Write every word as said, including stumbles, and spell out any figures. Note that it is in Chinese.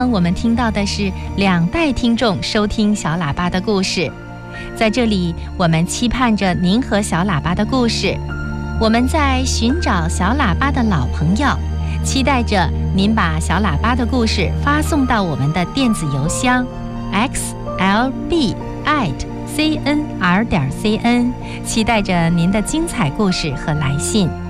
我们听到的是两代听众收听小喇叭的故事，在这里我们期盼着您和小喇叭的故事，我们在寻找小喇叭的老朋友，期待着您把小喇叭的故事发送到我们的电子邮箱 x l b at c n r 点 c n， 期待着您的精彩故事和来信。